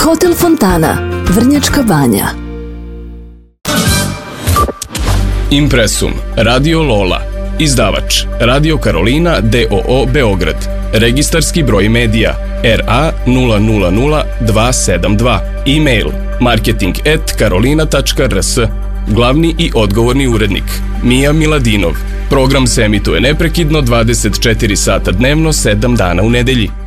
Hotel Fontana, Vrnjačka Banja. Impresum, Radio Lola. Izdavač, Radio Karolina d.o.o. Beograd. Registarski broj medija RA 000272. E-mail marketing@karolina.rs. Glavni i odgovorni urednik Mija Miladinov. Program se emituje neprekidno 24 sata dnevno, 7 dana u nedelji.